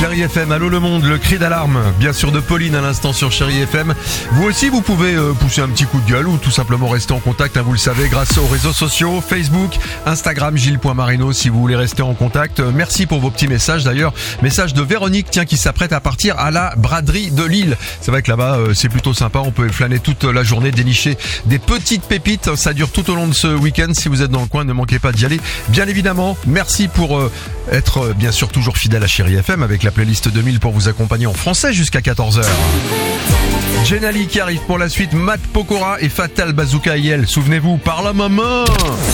Chérie FM, allô le monde, le cri d'alarme, bien sûr de Pauline à l'instant sur Chérie FM. Vous aussi, vous pouvez pousser un petit coup de gueule ou tout simplement rester en contact, vous le savez, grâce aux réseaux sociaux, Facebook, Instagram, Gilles.Marino si vous voulez rester en contact. Merci pour vos petits messages d'ailleurs. Message de Véronique, qui s'apprête à partir à la braderie de Lille. C'est vrai que là-bas, c'est plutôt sympa, on peut flâner toute la journée, dénicher des petites pépites. Ça dure tout au long de ce week-end. Si vous êtes dans le coin, ne manquez pas d'y aller. Bien évidemment, merci pour être bien sûr toujours fidèle à Chérie FM avec la playlist 2000 pour vous accompagner en français jusqu'à 14h. Jenali qui arrive pour la suite, Matt Pokora et Fatal Bazooka IL. Souvenez-vous, par la maman.